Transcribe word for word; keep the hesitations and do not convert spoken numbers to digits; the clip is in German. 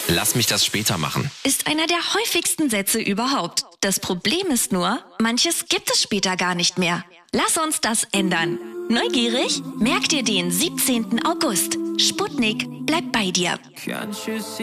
Lass mich das später machen. Ist einer der häufigsten Sätze überhaupt. Das Problem ist nur, manches gibt es später gar nicht mehr. Lass uns das ändern. Neugierig? Merk dir den siebzehnten August. Sputnik bleibt bei dir.